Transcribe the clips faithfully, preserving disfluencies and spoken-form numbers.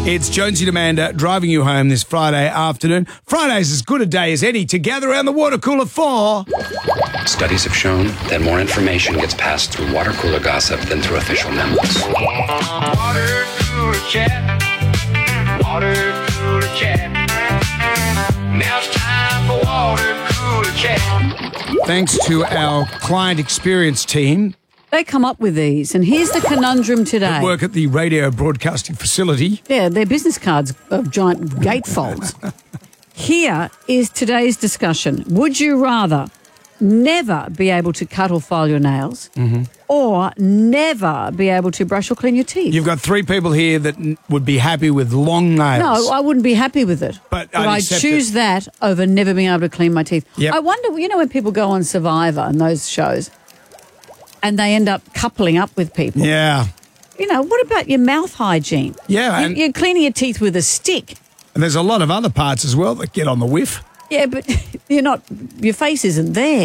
It's Jonesy and Amanda driving you home this Friday afternoon. Friday's as good a day as any to gather around the water cooler for... Studies have shown that more information gets passed through water cooler gossip than through official memos. Water cooler chat. Water cooler chat. Now it's time for water cooler chat. Thanks to our client experience team. They come up with these, and here's the conundrum today. Work at the radio broadcasting facility. Yeah, they're business cards of giant gatefolds. Here is today's discussion. Would you rather never be able to cut or file your nails mm-hmm. or never be able to brush or clean your teeth? You've got three people here that n- would be happy with long nails. No, I wouldn't be happy with it. But, but I'd choose it. that over never being able to clean my teeth. Yep. I wonder, you know, when people go on Survivor and those shows and they end up coupling up with people. Yeah. You know, what about your mouth hygiene? Yeah. You, and, you're cleaning your teeth with a stick. and there's a lot of other parts as well that get on the whiff. Yeah, but you're not, your face isn't there.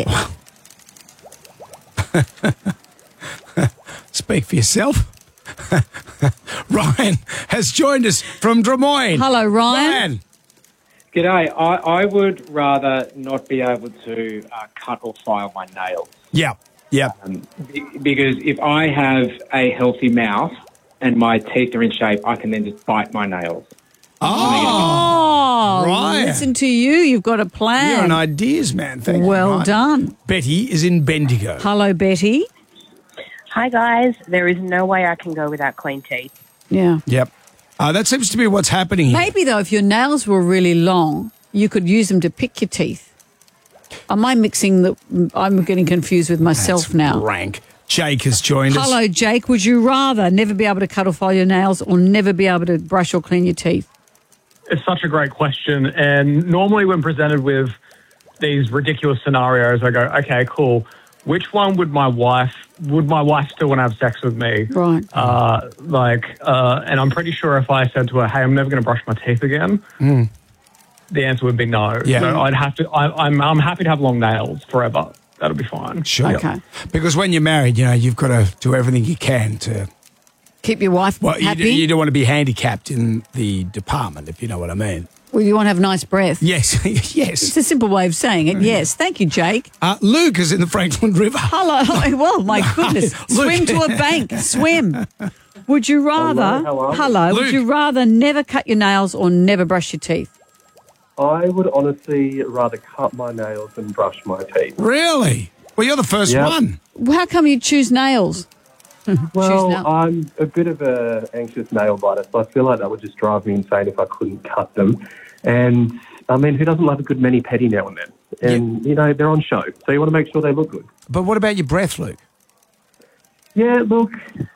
Speak for yourself. Ryan has joined us from Des Moines. Hello, Ryan. Ryan. G'day. I, I would rather not be able to uh, cut or file my nails. Yeah, yeah. Um, be- because if I have a healthy mouth and my teeth are in shape, I can then just bite my nails. Oh, Ryan. Listen to you. You've got a plan. You're an ideas man. Thank you. Well Ryan. done. Betty is in Bendigo. Hello, Betty. Hi, guys. There is no way I can go without clean teeth. Yeah. Yep. Uh, that seems to be what's happening here. Maybe, though, if your nails were really long, you could use them to pick your teeth. Am I mixing the... I'm getting confused with myself That's now. rank. Jake has joined us. Hello, Jake. Would you rather never be able to cut or file your nails or never be able to brush or clean your teeth? It's such a great question. And normally when presented with these ridiculous scenarios, I go, okay, cool. Which one would my wife, would my wife still want to have sex with me? Right. Uh, like, uh, and I'm pretty sure if I said to her, hey, I'm never going to brush my teeth again, Mm. the answer would be no. Yeah. So I'd have to, I, I'm, I'm happy to have long nails forever. That'll be fine. Sure. Okay. Because when you're married, you know, you've got to do everything you can to... Keep your wife Well, you, happy? d- you don't want to be handicapped in the department, if you know what I mean. Well, you want to have nice breath? Yes, It's yes. a simple way of saying it. Yes. Thank you, Jake. Uh, Luke is in the Franklin River. Hello. Well, my goodness. Look. Swim to a bank. Swim. Would you rather... Hello, hello. Hello. Luke. Would you rather never cut your nails or never brush your teeth? I would honestly rather cut my nails than brush my teeth. Really? Well, you're the first Yeah. one. How come you choose nails? Well, nails. I'm a bit of a anxious nail biter, so I feel like that would just drive me insane if I couldn't cut them. And, I mean, who doesn't love a good mani-pedi now and then? And, you know, they're on show, so you want to make sure they look good. But what about your breath, Luke? Yeah, look,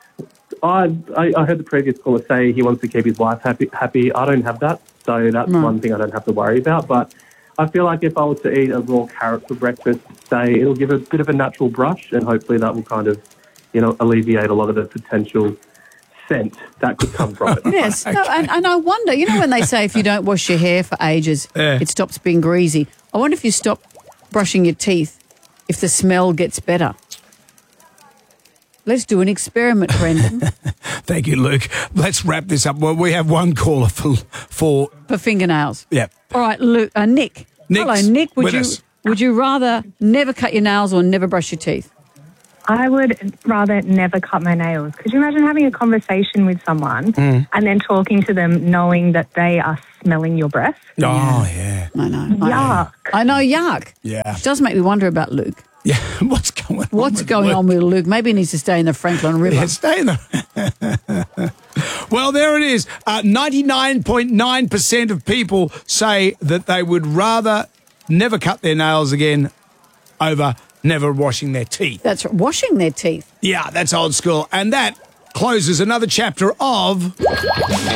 I, I, I heard the previous caller say he wants to keep his wife happy. happy. I don't have that, so that's No. one thing I don't have to worry about. But I feel like if I was to eat a raw carrot for breakfast, say, it'll give a bit of a natural brush, and hopefully that will kind of, you know, alleviate a lot of the potential scent that could come from it. Yes. No, and, and I wonder, you know when they say if you don't wash your hair for ages, Yeah. it stops being greasy. I wonder if you stop brushing your teeth, if the smell gets better. Let's do an experiment, Brendan, Thank you, Luke. Let's wrap this up. Well, we have one caller for... for for fingernails. yeah. All right, Luke, uh, Nick. Nick's Hello, Nick. Would with you us. would you rather never cut your nails or never brush your teeth? I would rather never cut my nails. Could you imagine having a conversation with someone Mm. and then talking to them knowing that they are smelling your breath? Oh, yeah. I know. I know. Yuck. I know, yuck. Yeah. It does make me wonder about Luke. Yeah. What's going on? What's with going Luke? on with Luke? Maybe he needs to stay in the Franklin River. Yeah, stay in the... Well, there it is. Uh, ninety-nine point nine percent of people say that they would rather never cut their nails again over never washing their teeth. That's right, washing their teeth. Yeah, that's old school. And that closes another chapter of...